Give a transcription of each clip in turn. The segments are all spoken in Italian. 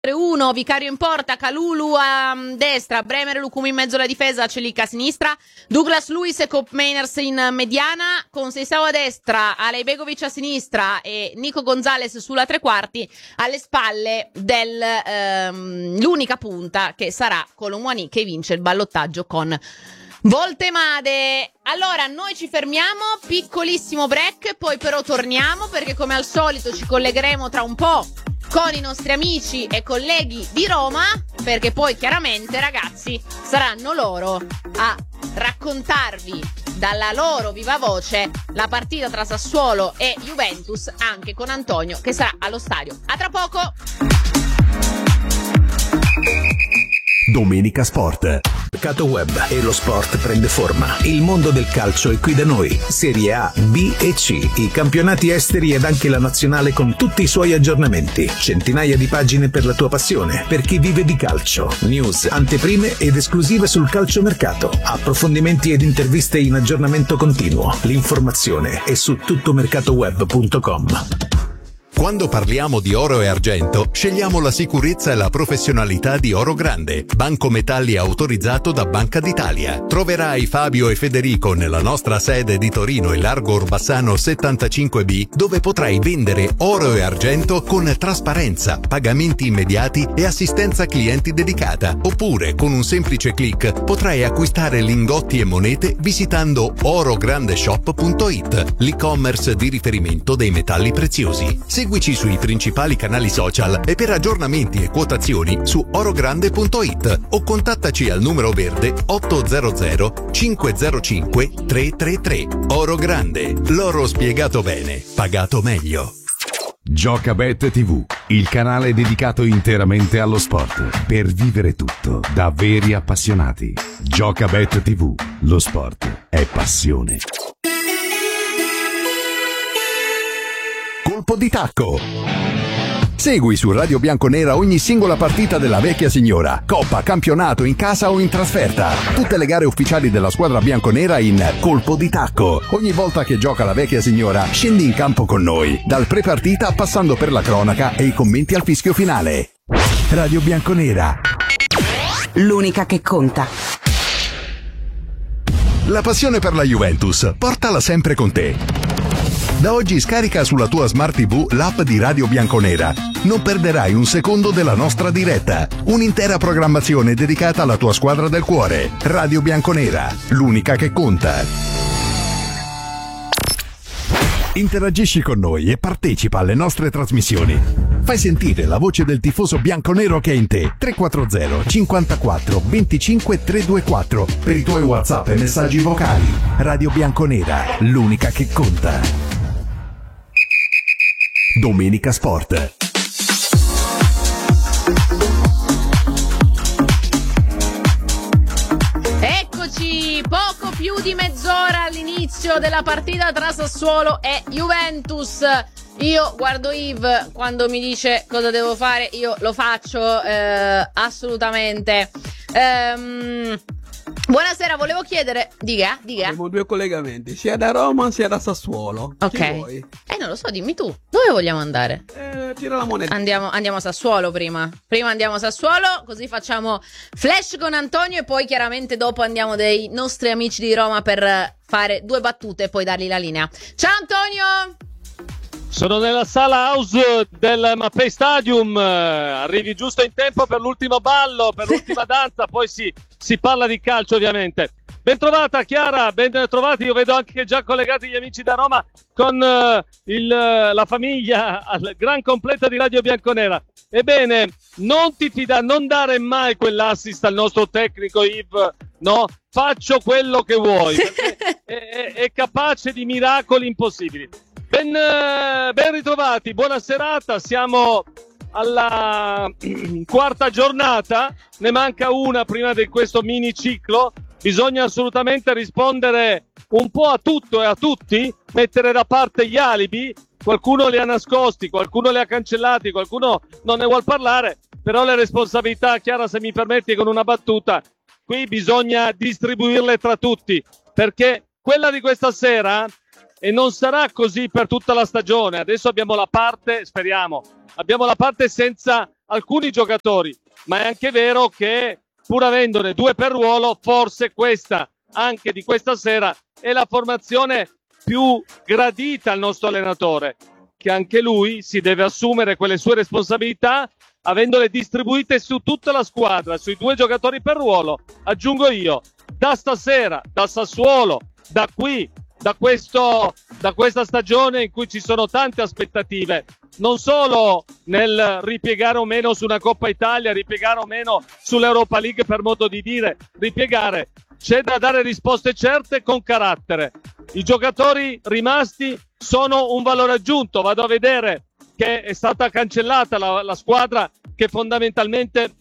1, Vicario in porta, Kalulu a destra, Bremer e Lukumi in mezzo alla difesa, Celic a sinistra, Douglas Luiz e Koop Meiners in mediana, con Seisao a destra, Alejbegovic a sinistra e Nico Gonzalez sulla tre quarti, alle spalle l'unica punta che sarà Colomwani, che vince il ballottaggio con Voltemade. Allora noi ci fermiamo, piccolissimo break, poi però torniamo perché come al solito ci collegheremo tra un po' con i nostri amici e colleghi di Roma, perché poi chiaramente, ragazzi, saranno loro a raccontarvi dalla loro viva voce la partita tra Sassuolo e Juventus, anche con Antonio che sarà allo stadio. A tra poco. Domenica Sport. Mercato web e lo sport prende forma. Il mondo del calcio è qui da noi. Serie A, B e C, i campionati esteri ed anche la nazionale con tutti i suoi aggiornamenti. Centinaia di pagine per la tua passione, per chi vive di calcio. News, anteprime ed esclusive sul calciomercato. Approfondimenti ed interviste in aggiornamento continuo. L'informazione è su tuttomercatoweb.com. Quando parliamo di oro e argento, scegliamo la sicurezza e la professionalità di Oro Grande, banco metalli autorizzato da Banca d'Italia. Troverai Fabio e Federico nella nostra sede di Torino in Largo Orbassano 75B, dove potrai vendere oro e argento con trasparenza, pagamenti immediati e assistenza clienti dedicata. Oppure, con un semplice click, potrai acquistare lingotti e monete visitando orograndeshop.it, l'e-commerce di riferimento dei metalli preziosi. Seguici sui principali canali social e per aggiornamenti e quotazioni su orogrande.it o contattaci al numero verde 800 505 333. Oro Grande, l'oro spiegato bene, pagato meglio. Giocabet TV, il canale dedicato interamente allo sport, per vivere tutto da veri appassionati. Giocabet TV, lo sport è passione. Colpo di tacco. Segui su Radio Bianconera ogni singola partita della vecchia signora, coppa, campionato, in casa o in trasferta. Tutte le gare ufficiali della squadra bianconera in Colpo di tacco. Ogni volta che gioca la vecchia signora, scendi in campo con noi, dal pre-partita passando per la cronaca e i commenti al fischio finale. Radio Bianconera, l'unica che conta. La passione per la Juventus, portala sempre con te. Da oggi scarica sulla tua Smart TV l'app di Radio Bianconera. Non perderai un secondo della nostra diretta. Un'intera programmazione dedicata alla tua squadra del cuore. Radio Bianconera, l'unica che conta. Interagisci con noi e partecipa alle nostre trasmissioni. Fai sentire la voce del tifoso bianconero che è in te. 340 54 25 324 per i tuoi WhatsApp e messaggi vocali. Radio Bianconera, l'unica che conta. Domenica Sport. Eccoci, poco più di mezz'ora all'inizio della partita tra Sassuolo e Juventus. Io guardo Yves quando mi dice cosa devo fare, io lo faccio assolutamente. Buonasera, volevo chiedere. Dica. Abbiamo due collegamenti, sia da Roma sia da Sassuolo. Ok. Chi vuoi? Non lo so, dimmi tu. Dove vogliamo andare? Tira la moneta. Andiamo a Sassuolo prima. Prima andiamo a Sassuolo, così facciamo flash con Antonio e poi chiaramente dopo andiamo dai nostri amici di Roma per fare due battute e poi dargli la linea. Ciao Antonio! Sono nella sala house del Mapei Stadium, arrivi giusto in tempo per l'ultimo ballo, per l'ultima danza, poi si parla di calcio ovviamente. Ben trovata Chiara, ben trovati, io vedo anche già collegati gli amici da Roma con la famiglia al gran completo di Radio Bianconera. Ebbene, non dare mai quell'assist al nostro tecnico Yves, no? Faccio quello che vuoi, perché è capace di miracoli impossibili. Ben ritrovati, buona serata, siamo alla quarta giornata, ne manca una prima di questo mini ciclo, bisogna assolutamente rispondere un po' a tutto e a tutti, mettere da parte gli alibi, qualcuno li ha nascosti, qualcuno li ha cancellati, qualcuno non ne vuol parlare, però le responsabilità, Chiara se mi permetti con una battuta, qui bisogna distribuirle tra tutti, perché quella di questa sera... E non sarà così per tutta la stagione. Adesso abbiamo la parte, speriamo, abbiamo la parte senza alcuni giocatori, ma è anche vero che pur avendone 2 per ruolo, forse questa, anche di questa sera, è la formazione più gradita al nostro allenatore, che anche lui si deve assumere quelle sue responsabilità, avendole distribuite su tutta la squadra, sui 2 giocatori per ruolo. Aggiungo io, da stasera, da Sassuolo, da qui, da questa stagione in cui ci sono tante aspettative, non solo nel ripiegare o meno su una Coppa Italia, ripiegare o meno sull'Europa League, per modo di dire, ripiegare, c'è da dare risposte certe con carattere. I giocatori rimasti sono un valore aggiunto. Vado a vedere che è stata cancellata la squadra che fondamentalmente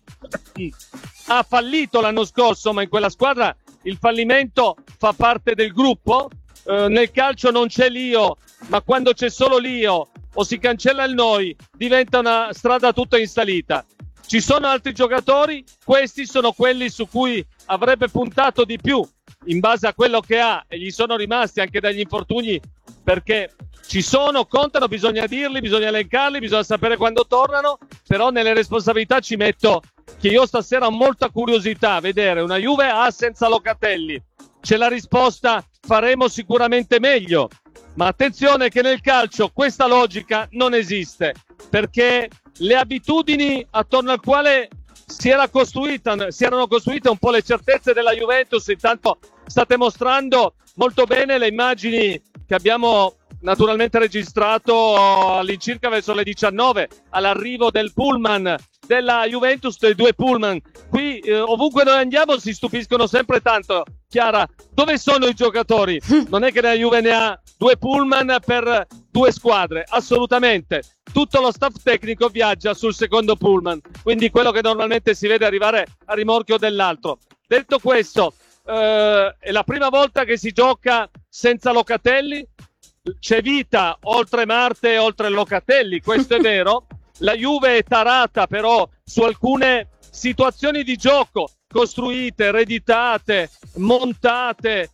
ha fallito l'anno scorso, ma in quella squadra il fallimento fa parte del gruppo. Nel calcio non c'è l'io, ma quando c'è solo l'io o si cancella il noi, diventa una strada tutta in salita. Ci sono altri giocatori, questi sono quelli su cui avrebbe puntato di più in base a quello che ha, e gli sono rimasti anche dagli infortuni, perché ci sono, contano, bisogna dirli, bisogna elencarli, bisogna sapere quando tornano, però nelle responsabilità ci metto che io stasera ho molta curiosità a vedere una Juve A senza Locatelli. C'è la risposta, faremo sicuramente meglio, ma attenzione che nel calcio questa logica non esiste, perché le abitudini attorno al quale si erano costruite un po' le certezze della Juventus. Intanto state mostrando molto bene le immagini che abbiamo naturalmente registrato all'incirca verso le 19 all'arrivo del pullman della Juventus, dei 2 pullman. Qui ovunque noi andiamo si stupiscono sempre tanto. Chiara, dove sono i giocatori? Non è che la Juve ne ha 2 pullman per 2 squadre, assolutamente. Tutto lo staff tecnico viaggia sul secondo pullman, quindi quello che normalmente si vede arrivare a rimorchio dell'altro. Detto questo, è la prima volta che si gioca senza Locatelli. C'è vita oltre Marte e oltre Locatelli, questo è vero. La Juve è tarata però su alcune situazioni di gioco costruite, ereditate, montate,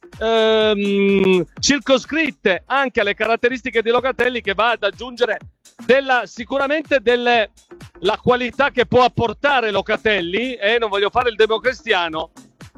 circoscritte anche alle caratteristiche di Locatelli, che va ad aggiungere sicuramente la qualità che può apportare Locatelli, non voglio fare il democristiano,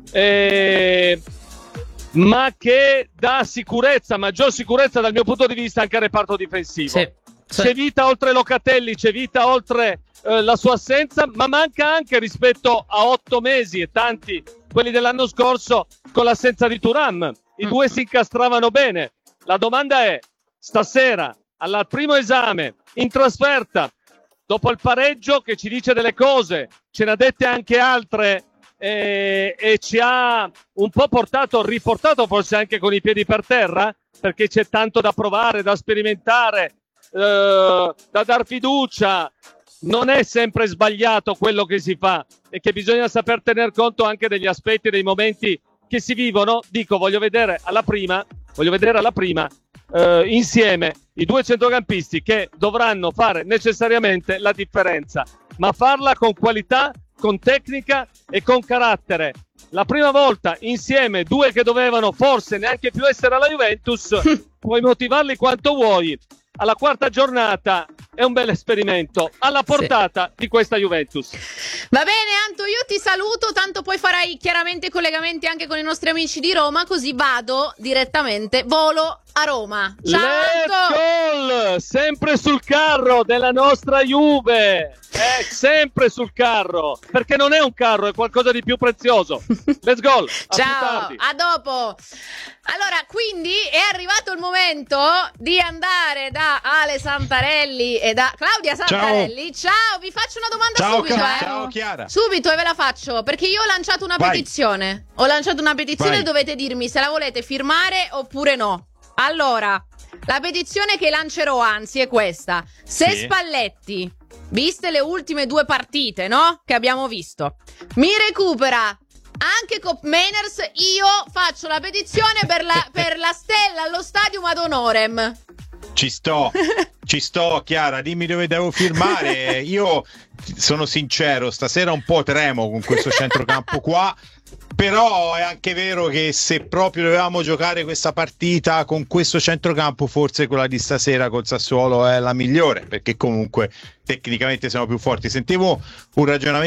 ma che dà sicurezza, maggior sicurezza dal mio punto di vista anche al reparto difensivo. Sì. C'è vita oltre Locatelli, c'è vita oltre la sua assenza, ma manca anche rispetto a 8 mesi e tanti quelli dell'anno scorso con l'assenza di Thuram. I 2 si incastravano bene. La domanda è, stasera al primo esame in trasferta, dopo il pareggio che ci dice delle cose, ce ne ha dette anche altre, e ci ha un po' riportato forse anche con i piedi per terra, perché c'è tanto da provare, da sperimentare, da dar fiducia. Non è sempre sbagliato quello che si fa, e che bisogna saper tener conto anche degli aspetti, dei momenti che si vivono. Dico, voglio vedere alla prima insieme i 2 centrocampisti che dovranno fare necessariamente la differenza, ma farla con qualità, con tecnica e con carattere. La prima volta insieme 2 che dovevano forse neanche più essere alla Juventus, puoi motivarli quanto vuoi. Alla 4ª giornata è un bel esperimento alla portata di questa Juventus. Va bene, Anto, io ti saluto, tanto poi farai chiaramente collegamenti anche con i nostri amici di Roma, così vado direttamente, volo a Roma. Ciao, Let's go! Sempre sul carro della nostra Juve, sempre sul carro, perché non è un carro, è qualcosa di più prezioso. Let's go! Ciao, a dopo. Allora, quindi è arrivato il momento di andare da Ale Santarelli e da Claudia Santarelli. Ciao, vi faccio una domanda subito. Ciao Chiara. Subito, e ve la faccio, perché io ho lanciato una petizione. Ho lanciato una petizione e dovete dirmi se la volete firmare oppure no. Allora, la petizione che lancerò, anzi, è questa. Se Spalletti, viste le ultime 2 partite, no? Che abbiamo visto, mi recupera anche Cop Mainers, io faccio la petizione per la stella allo Stadium ad honorem. Ci sto, Chiara, dimmi dove devo firmare. Io sono sincero, stasera un po' tremo con questo centrocampo qua, Però è anche vero che se proprio dovevamo giocare questa partita con questo centrocampo, forse quella di stasera col Sassuolo è la migliore, perché comunque tecnicamente siamo più forti. Sentivo un ragionamento